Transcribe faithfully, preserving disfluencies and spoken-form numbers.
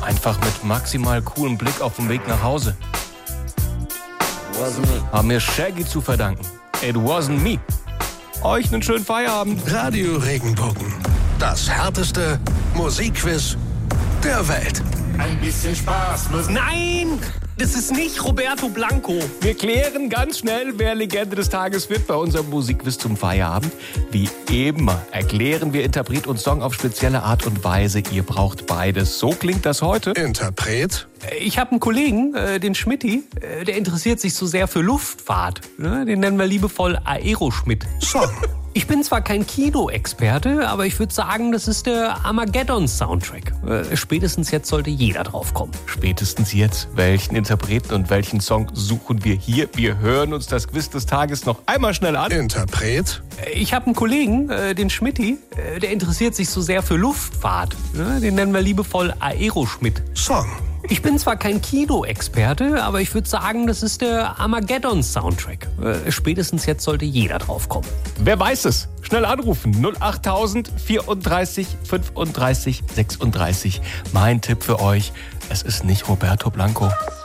Einfach mit maximal coolem Blick auf den Weg nach Hause. Haben wir Shaggy zu verdanken. It wasn't me. Euch einen schönen Feierabend. Radio Regenbogen. Das härteste Musikquiz der Welt. Ein bisschen Spaß muss... Nein! Das ist nicht Roberto Blanco. Wir klären ganz schnell, wer Legende des Tages wird bei unserem Musikquiz zum Feierabend. Wie immer erklären wir Interpret und Song auf spezielle Art und Weise. Ihr braucht beides. So klingt das heute. Interpret? Ich habe einen Kollegen, äh, den Schmidti, äh, der interessiert sich so sehr für Luftfahrt. Ne? Den nennen wir liebevoll Aeroschmidt. Song? Ich bin zwar kein Kino-Experte, aber ich würde sagen, das ist der Armageddon-Soundtrack. Äh, spätestens jetzt sollte jeder drauf kommen. Spätestens jetzt. Welchen Interpreten und welchen Song suchen wir hier? Wir hören uns das Quiz des Tages noch einmal schnell an. Interpret? Ich habe einen Kollegen, äh, den Schmidti, äh, der interessiert sich so sehr für Luftfahrt. Ne? Den nennen wir liebevoll Aeroschmidt. Song? Ich bin zwar kein Kino-Experte, aber ich würde sagen, das ist der Armageddon-Soundtrack. Äh, spätestens jetzt sollte jeder drauf kommen. Wer weiß es? Schnell anrufen. null achttausend vierunddreißig fünfunddreißig sechsunddreißig. Mein Tipp für euch, es ist nicht Roberto Blanco.